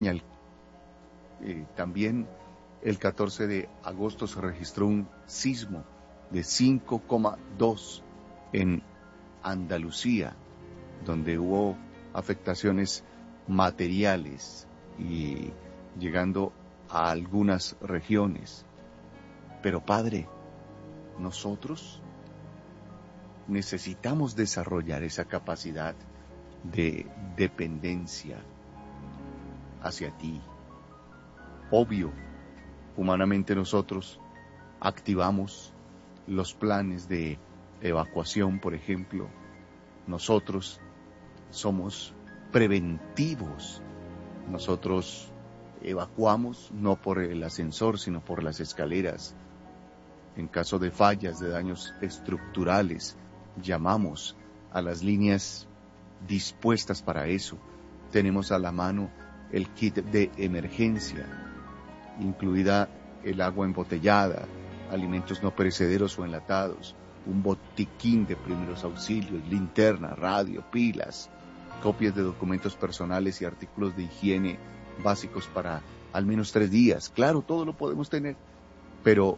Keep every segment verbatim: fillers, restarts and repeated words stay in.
Eh, también el catorce de agosto se registró un sismo de cinco coma dos en Andalucía, donde hubo afectaciones materiales y llegando a algunas regiones. Pero Padre, nosotros necesitamos desarrollar esa capacidad de dependencia hacia ti. Obvio, humanamente nosotros activamos los planes de evacuación, por ejemplo. Nosotros somos preventivos. Nosotros evacuamos no por el ascensor, sino por las escaleras. En caso de fallas, de daños estructurales, llamamos a las líneas dispuestas para eso. Tenemos a la mano el kit de emergencia, incluida el agua embotellada, alimentos no perecederos o enlatados, un botiquín de primeros auxilios, linterna, radio, pilas, copias de documentos personales y artículos de higiene básicos para al menos tres días. Claro, todo lo podemos tener, pero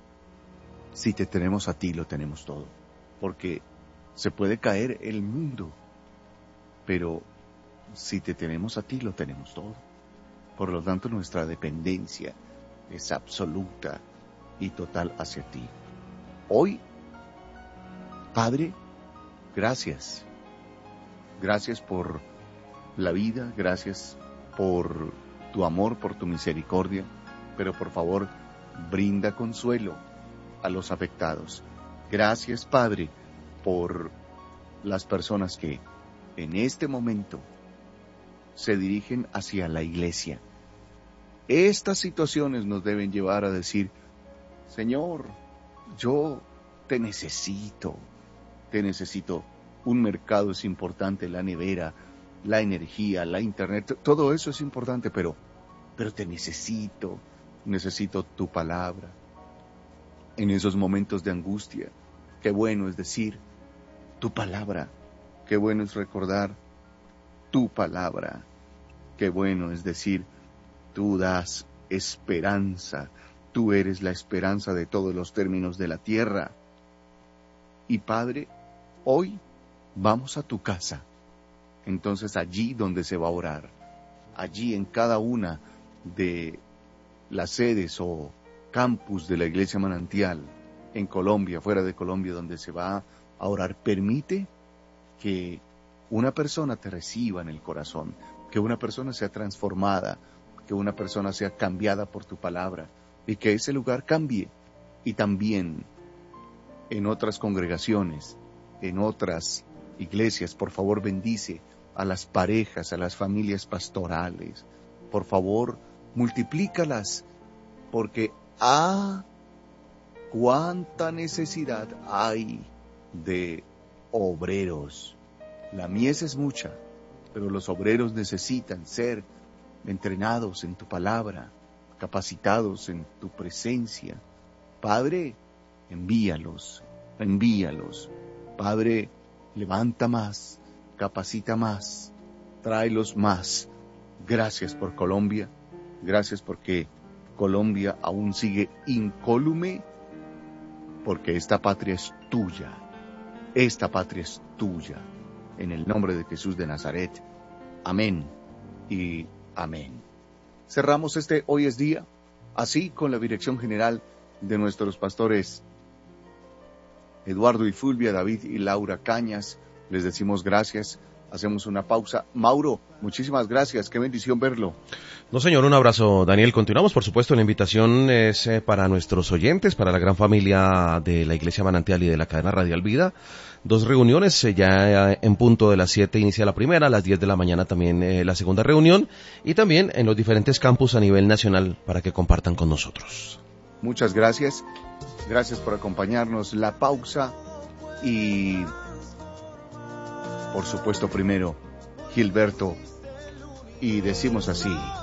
si te tenemos a ti, lo tenemos todo, porque se puede caer el mundo, pero si te tenemos a ti, lo tenemos todo. Por lo tanto, nuestra dependencia es absoluta y total hacia ti. Hoy, Padre, gracias. Gracias por la vida, gracias por tu amor, por tu misericordia, pero por favor, brinda consuelo a los afectados. Gracias, Padre, por las personas que en este momento se dirigen hacia la iglesia. Estas situaciones nos deben llevar a decir: Señor, yo te necesito, te necesito. Un mercado es importante, la nevera, la energía, la internet, todo eso es importante, pero, pero te necesito, necesito tu palabra. En esos momentos de angustia, qué bueno es decir tu palabra, qué bueno es recordar tu palabra, qué bueno es decir, tú das esperanza, tú eres la esperanza de todos los términos de la tierra. Y Padre, hoy vamos a tu casa, entonces allí donde se va a orar, allí en cada una de las sedes o campus de la Iglesia Manantial, en Colombia, fuera de Colombia, donde se va a orar, permite que una persona te reciba en el corazón, que una persona sea transformada, que una persona sea cambiada por tu palabra, y que ese lugar cambie. Y también en otras congregaciones, en otras iglesias, por favor bendice a las parejas, a las familias pastorales, por favor multiplícalas, porque ah, cuánta necesidad hay de obreros. La mies es mucha, pero los obreros necesitan ser entrenados en tu palabra, capacitados en tu presencia. Padre, envíalos, envíalos. Padre, levanta más, capacita más, tráelos más. Gracias por Colombia, gracias porque Colombia aún sigue incólume, porque esta patria es tuya, esta patria es tuya. En el nombre de Jesús de Nazaret, amén y amén. Cerramos este Hoy es Día, así con la dirección general de nuestros pastores Eduardo y Fulvia, David y Laura Cañas. Les decimos gracias, hacemos una pausa. Mauro, muchísimas gracias, qué bendición verlo. No, señor, un abrazo, Daniel. Continuamos, por supuesto, la invitación es eh, para nuestros oyentes, para la gran familia de la Iglesia Manantial y de la cadena Radial Vida. Dos reuniones, eh, ya en punto de las siete inicia la primera, a las diez de la mañana también eh, la segunda reunión, y también en los diferentes campus a nivel nacional para que compartan con nosotros. Muchas gracias, gracias por acompañarnos. La pausa y, por supuesto, primero, Gilberto, y decimos así: